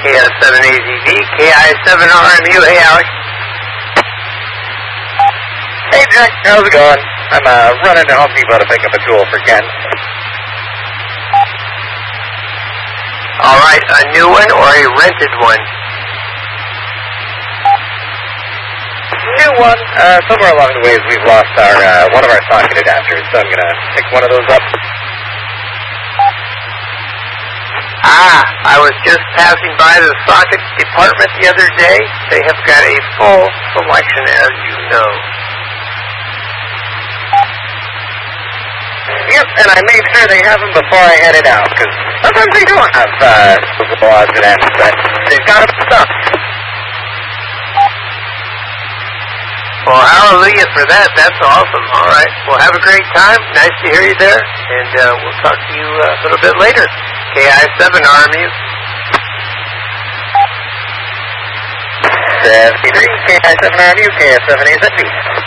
KS7AZV, KI7RMU. Hey, Alex. Hey, Jack. How's it going? I'm running to Home Depot to pick up a tool for Ken. All right, a new one or a rented one? New one. Somewhere along the ways we've lost our one of our socket adapters, so I'm gonna pick one of those up. I was just passing by the socket department the other day. They have got a full selection, as you know. Yep, and I made sure they have them before I headed out, because sometimes they don't have movable odds and ends, but they've got them stuff. Well, hallelujah for that. That's awesome. All right. Well, have a great time. Nice to hear you there. And we'll talk to you a little bit later. KI7RMU. 73, KI7RMU, KS7AZV.